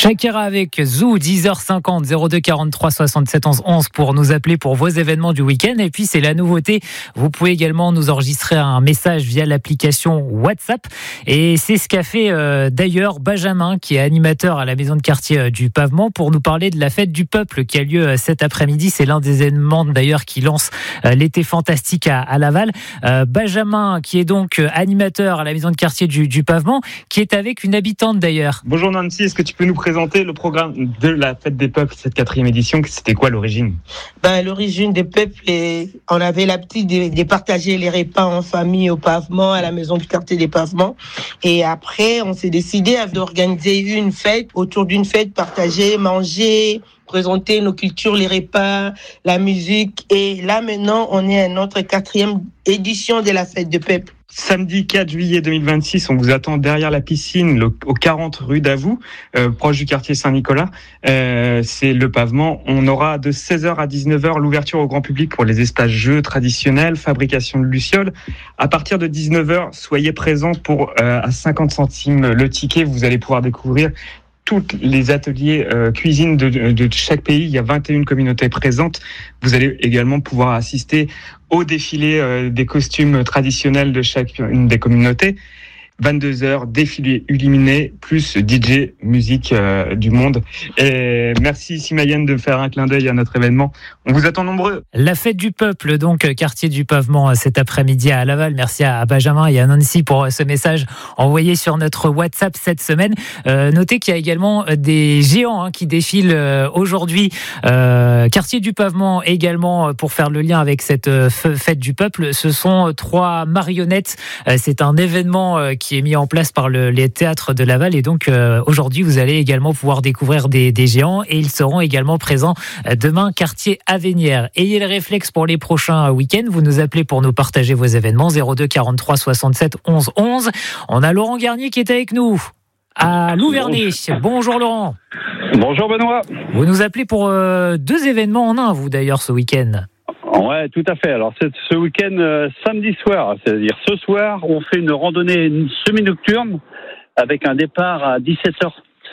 Shakira avec Zou, 10h50, 02 43 67 11 11 pour nous appeler pour vos événements du week-end. Et puis c'est la nouveauté, vous pouvez également nous enregistrer un message via l'application WhatsApp. Et c'est ce qu'a fait d'ailleurs Benjamin, qui est animateur à la maison de quartier du Pavement, pour nous parler de la fête du peuple qui a lieu cet après-midi. C'est l'un des événements d'ailleurs qui lance l'été fantastique à Laval. Benjamin, qui est donc animateur à la maison de quartier du Pavement, qui est avec une habitante d'ailleurs. Bonjour Nancy, est-ce que tu peux nous présenter le programme de la Fête des Peuples, cette 4e édition? C'était quoi l'origine? L'origine des peuples, on avait l'habitude de partager les repas en famille au Pavement, à la maison du quartier des Pavements. Et après, on s'est décidé d'organiser une fête, autour d'une fête, partager, manger, présenter nos cultures, les repas, la musique. Et là, maintenant, on est à notre 4e édition de la Fête des Peuples. Samedi 4 juillet 2026, on vous attend derrière la piscine, au 40 rue d'Avoux, proche du quartier Saint-Nicolas. C'est le Pavement. On aura de 16h à 19h l'ouverture au grand public pour les espaces jeux traditionnels, fabrication de lucioles. À partir de 19h, soyez présents pour à 50 centimes le ticket. Vous allez pouvoir découvrir tous les ateliers cuisine de chaque pays. Il y a 21 communautés présentes. Vous allez également pouvoir assister au défilé des costumes traditionnels de chacune des communautés. 22h, défilé illuminé, plus DJ, musique du monde. Et merci Simayenne de faire un clin d'œil à notre événement. On vous attend nombreux. La fête du peuple, donc quartier du Pavement cet après-midi à Laval. Merci à Benjamin et à Nancy pour ce message envoyé sur notre WhatsApp cette semaine. Notez qu'il y a également des géants qui défilent aujourd'hui. Quartier du Pavement également, pour faire le lien avec cette fête du peuple. Ce sont 3 marionnettes. C'est un événement qui est mis en place par les théâtres de Laval, et donc aujourd'hui vous allez également pouvoir découvrir des géants, et ils seront également présents demain quartier Avenières. Ayez le réflexe pour les prochains week-ends, vous nous appelez pour nous partager vos événements, 02 43 67 11 11. On a Laurent Garnier qui est avec nous à Louvernay. Bonjour Laurent. Bonjour Benoît. Vous nous appelez pour 2 événements en un, vous d'ailleurs, ce week-end. Ouais, tout à fait. Alors, c'est ce week-end samedi soir, c'est-à-dire ce soir, on fait une randonnée semi-nocturne avec un départ à 17h,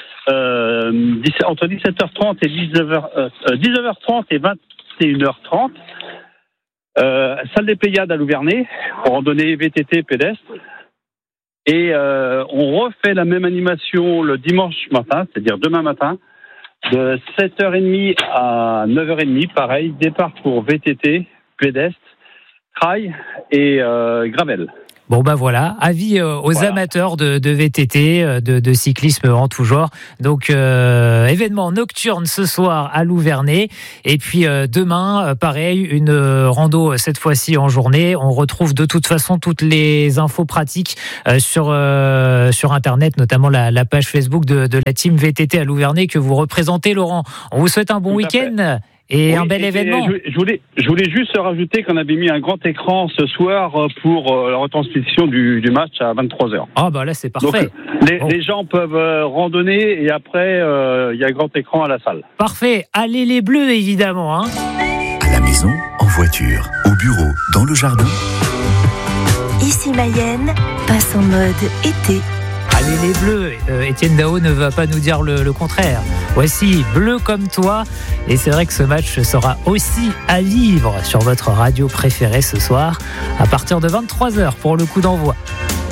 entre 17h30 et 19h30 et 21h30. Salle des Pléiades à Louvernay, randonnée VTT pédestre. Et on refait la même animation le dimanche matin, c'est-à-dire demain matin, de 7h30 à 9h30, pareil, départ pour VTT, pédestre, trail et gravel. Bon voilà, avis aux amateurs de VTT, de cyclisme en tout genre. Donc événement nocturne ce soir à Louvernay, et puis demain pareil, une rando cette fois-ci en journée. On retrouve de toute façon toutes les infos pratiques sur internet, notamment la page Facebook de la team VTT à Louvernay que vous représentez, Laurent. On vous souhaite un bon week-end. Et un bel événement. Je voulais juste rajouter qu'on avait mis un grand écran ce soir pour la retransmission du match à 23h. Ah bah là c'est parfait. Donc, les gens peuvent randonner, et après il y a un grand écran à la salle. Parfait. Allez les Bleus évidemment. À la maison, en voiture, au bureau, dans le jardin. Ici Mayenne passe en mode été. Allez les Bleus, Étienne Dao ne va pas nous dire le contraire. Voici Bleu comme toi, et c'est vrai que ce match sera aussi à vivre sur votre radio préférée ce soir à partir de 23h pour le coup d'envoi.